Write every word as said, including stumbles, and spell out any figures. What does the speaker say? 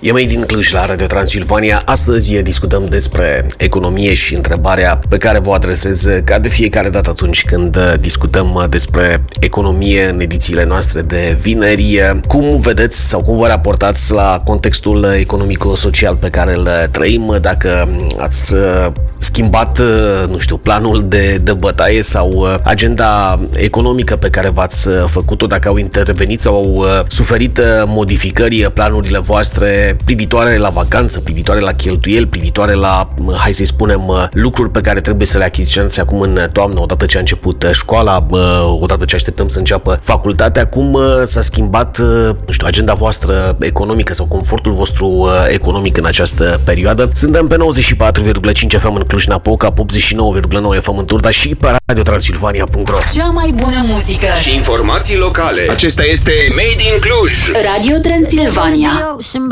E Made din Cluj la Radio Transilvania. Astăzi discutăm despre economie și întrebarea pe care vă adresez ca de fiecare dată atunci când discutăm despre economie în edițiile noastre de vineri. Cum vedeți sau cum vă raportați la contextul economico-social pe care îl trăim? Dacă ați schimbat, nu știu, planul de, de bătaie sau agenda economică pe care v-ați făcut-o, dacă au intervenit sau au suferit modificări planurile voastre privitoare la vacanță, privitoare la cheltuieli, privitoare la, hai să-i spunem, lucruri pe care trebuie să le achiziționați acum în toamnă, odată ce a început școala, odată ce așteptăm să înceapă facultatea. Cum s-a schimbat, nu știu, agenda voastră economică sau confortul vostru economic în această perioadă? Suntem pe nouăzeci și patru virgulă cinci F M în Cluj-Napoca, pe optzeci și nouă virgulă nouă F M în Turda și pe radio transilvania punct ro. Cea mai bună muzică și informații locale. Acesta este Made in Cluj. Radio Transilvania.